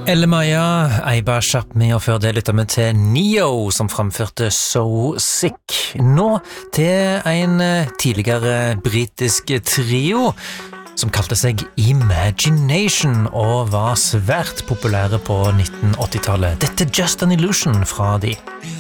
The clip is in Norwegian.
Elle Maya, Eiba Sharpme og før det lyttet vi til Neo som framførte So Sick. Nå til en tidligere britisk trio som kalte seg Imagination og var svært populære på 1980-tallet. Dette er Just an Illusion fra de.